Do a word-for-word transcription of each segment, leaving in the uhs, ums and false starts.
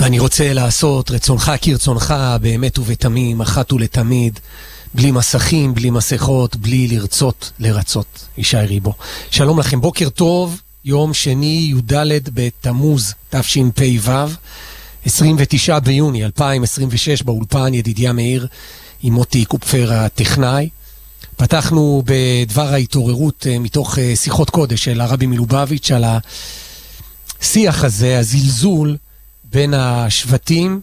ואני רוצה לעשות רצונך כרצונך באמת ובתמים, אחת ולתמיד, בלי מסכים, בלי מסכות, בלי לרצות לרצות. ישי ריבו. שלום לכם, בוקר טוב, יום שני י"ד בתמוז תשפ"ו, עשרים ותשעה ביוני אלפיים עשרים ושש, באולפן ידידיה מאיר עם מוטי קופפר הטכנאי. פתחנו בדבר ההתעוררות מתוך שיחות קודש של הרבי מלובביץ' על השיח הזה, הזלזול בין השבטים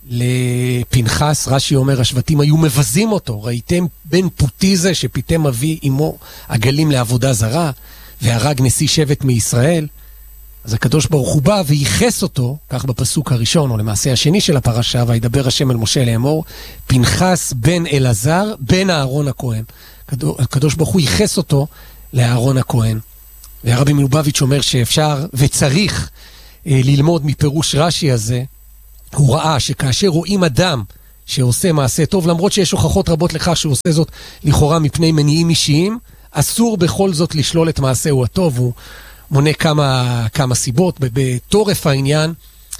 לפנחס. רש"י אומר, השבטים היו מבזים אותו. ראיתם בן פוטיזה שפיתם אבי אמו עגלים לעבודה זרה והרג נשיא שבט מישראל. אז הקדוש ברוך הוא בא וייחס אותו, כך בפסוק הראשון או למעשה השני של הפרשה, וידבר השם אל משה לאמור, פנחס בן אלעזר בן אהרון הכהן. הקדוש ברוך הוא ייחס אותו לאהרון הכהן. והרבי מלובביץ' אומר שאפשר וצריך אה, ללמוד מפירוש רש"י הזה. הוא ראה שכאשר רואים אדם שעושה מעשה טוב, למרות שיש הוכחות רבות לכך שהוא עושה זאת לכאורה מפני מניעים אישיים, אסור בכל זאת לשלול את מעשהו הטוב. הוא מונה כמה, כמה סיבות. בתורף העניין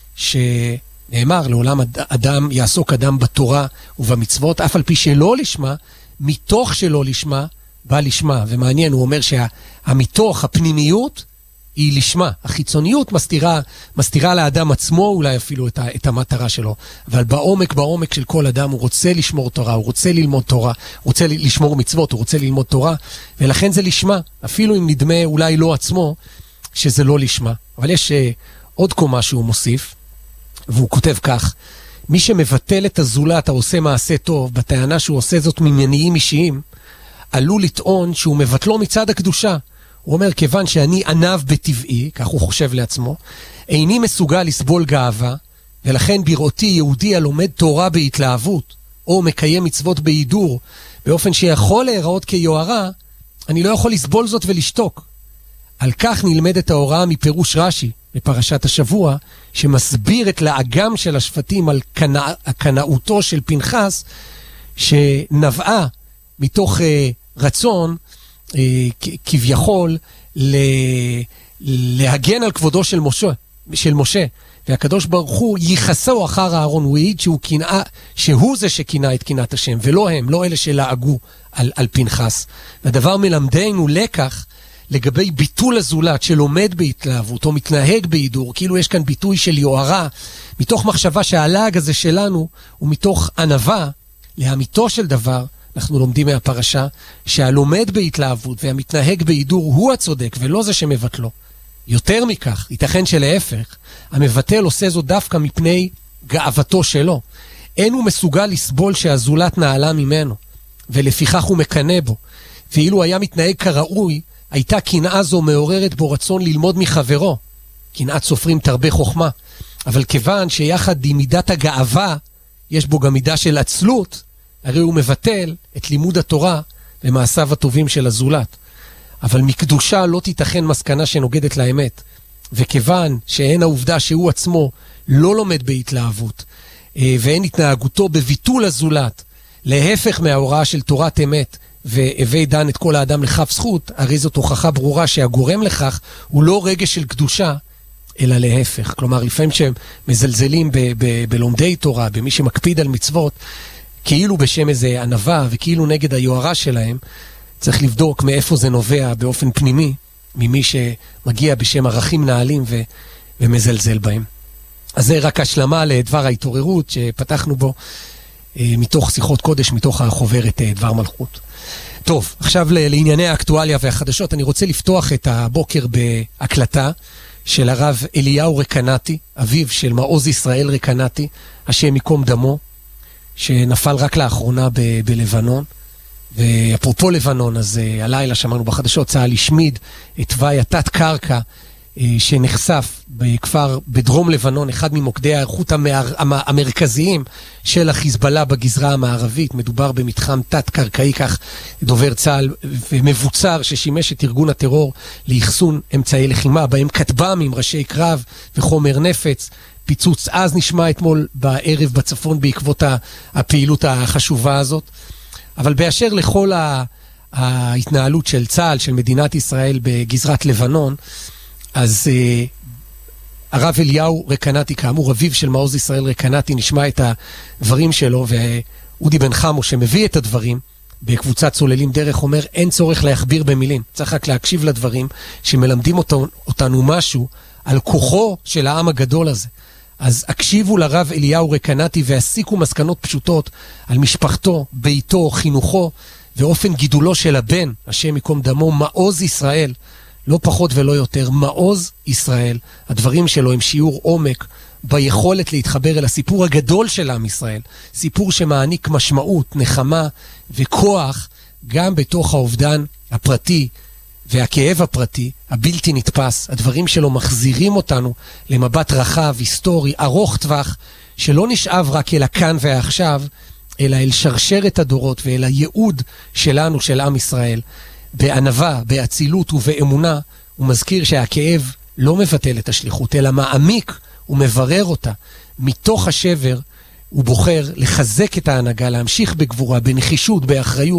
שנאמר, לעולם אדם יעסוק אדם בתורה ובמצוות, אף על פי שלא לשמה, מתוך שלא לשמה, בא לשמה. ומעניין, הוא אומר שהמתוך, הפנימיות, היא לשמה. החיצוניות מסתירה, מסתירה לאדם עצמו אולי אפילו את, ה, את המטרה שלו. אבל בעומק, בעומק של כל אדם הוא רוצה לשמור תורה, הוא רוצה ללמוד תורה, הוא רוצה לשמור מצוות, הוא רוצה ללמוד תורה, ולכן זה לשמה. אפילו אם נדמה אולי לא עצמו, שזה לא לשמה. אבל יש uh, עוד קומה שהוא מוסיף, והוא כותב כך, מי שמבטל את הזולת העושה מעשה טוב, בטענה שהוא עושה זאת ממניעים אישיים, עלול לטעון שהוא מבטלו מצד הקדושה. הוא אומר, כיוון שאני ענב בטבעי, כך הוא חושב לעצמו, איני מסוגל לסבול גאווה, ולכן בראותי יהודי הלומד תורה בהתלהבות, או מקיים מצוות בהידור, באופן שיכול להיראות כיוהרה, אני לא יכול לסבול זאת ולשתוק. על כך נלמדת ההוראה מפירוש רש"י, בפרשת השבוע, שמסביר את לאגם של השבטים על קנאותו של פנחס, שנבעה מתוך uh, רצון, uh, כביכול, ל- להגן על כבודו של משה, של משה. והקדוש ברוך הוא ייחסו אחר אהרון, הוא העיד שהוא, קנאה, שהוא זה שקנא את קנאת השם, ולא הם, לא אלה שלעגו על, על פנחס. והדבר מלמדנו לקח, לגבי ביטול הזולת שלומד בהתלהבות או מתנהג בהידור, כאילו יש כאן ביטוי של יוהרה, מתוך מחשבה שהלעג הזה שלנו הוא מתוך ענווה. לאמיתו של דבר, אנחנו לומדים מהפרשה שהלומד בהתלהבות והמתנהג בהידור הוא הצודק ולא זה שמבטלו. יותר מכך, ייתכן שלהפך, המבטל עושה זאת דווקא מפני גאוותו שלו. אין הוא מסוגל לסבול שהזולת נעלה ממנו, ולפיכך הוא מקנא בו. ואילו היה מתנהג כראוי, הייתה קנאה זו מעוררת בו רצון ללמוד מחברו. קנאת סופרים תרבה חוכמה. אבל כיוון שיחד עם מידת הגאווה, יש בו גם מידה של עצלות, הרי הוא מבטל את לימוד התורה למעשיו הטובים של הזולת. אבל מקדושה לא תיתכן מסקנה שנוגדת לאמת. וכיוון שאין העובדה שהוא עצמו לא לומד בהתלהבות, ואין התנהגותו בביטול הזולת, להפך מההוראה של תורת אמת, והביא דן את כל האדם לכף זכות, הרי זאת הוכחה ברורה שהגורם לכך הוא לא רגש של קדושה, אלא להפך. כלומר, לפעמים שהם מזלזלים ב- ב- בלומדי תורה, במי שמקפיד על מצוות, כאילו בשם איזה ענווה וכאילו נגד היוהרה שלהם, צריך לבדוק מאיפה זה נובע באופן פנימי, ממי שמגיע בשם ערכים נעלים ו- ומזלזל בהם. אז זה רק השלמה לדבר ההתעוררות שפתחנו בו, מתוך שיחות קודש, מתוך החוברת דבר מלכות. טוב, עכשיו לענייני האקטואליה והחדשות, אני רוצה לפתוח את הבוקר בהקלטה של הרב אליהו רקנתי, אביו של מעוז ישראל רקנתי, השם יקום דמו, שנפל רק לאחרונה ב- בלבנון. ואפרופו לבנון, אז הלילה שמענו בחדשות, צה"ל השמיד את תוואי התת קרקע שנחשף בכפר בדרום לבנון, אחד ממוקדי הערכות המר... המרכזיים של החיזבאללה בגזרה המערבית. מדובר במתחם תת-קרקעי, כך דובר צה"ל, ומבוצר ששימש את ארגון הטרור לאחסון אמצעי לחימה, בהם כטב"מים, ראשי קרב וחומר נפץ. פיצוץ אז נשמע אתמול בערב בצפון בעקבות הפעילות החשובה הזאת. אבל באשר לכל ההתנהלות של צה"ל, של מדינת ישראל בגזרת לבנון, אז הרב אליהו רקנתי, כאמור אביו של מעוז ישראל רקנתי, נשמע את הדברים שלו, ואודי בן חמו שמביא את הדברים בקבוצת צוללים דרך אומר, אין צורך להכביר במילים, צריך רק להקשיב לדברים שמלמדים אותנו, אותנו משהו על כוחו של העם הגדול הזה. אז הקשיבו לרב אליהו רקנתי והסיקו מסקנות פשוטות על משפחתו, ביתו, חינוכו ואופן גידולו של הבן, השם יקום דמו, מעוז ישראל, לא פחות ולא יותר, מעוז ישראל. הדברים שלו הם שיעור עומק ביכולת להתחבר אל הסיפור הגדול של עם ישראל, סיפור שמעניק משמעות, נחמה וכוח גם בתוך האובדן הפרטי והכאב הפרטי, הבלתי נתפס. הדברים שלו מחזירים אותנו למבט רחב, היסטורי, ארוך טווח, שלא נשאב רק אל הכאן והעכשיו, אלא אל שרשרת הדורות ואל הייעוד שלנו, של עם ישראל. בענווה, באצילות ובאמונה, הוא מזכיר שהכאב לא מבטל את השליחות, אלא מעמיק ומברר אותה. מתוך השבר הוא בוחר לחזק את ההנהגה, להמשיך בגבורה, בנחישות, באחריות,